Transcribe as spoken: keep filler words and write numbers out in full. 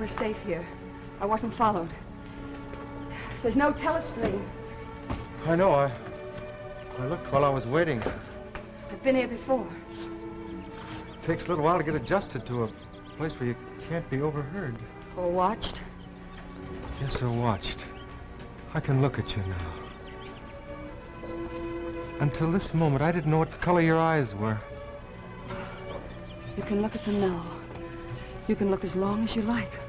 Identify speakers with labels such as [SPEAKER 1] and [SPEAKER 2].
[SPEAKER 1] we're safe here. I wasn't followed. There's no telescreen.
[SPEAKER 2] I know. I, I looked while I was waiting.
[SPEAKER 1] I've been here before.
[SPEAKER 2] It takes a little while to get adjusted to a place where you can't be overheard.
[SPEAKER 1] Or watched.
[SPEAKER 2] Yes, sir, watched. I can look at you now. Until this moment, I didn't know what color your eyes were.
[SPEAKER 1] You can look at them now. You can look as long as you like.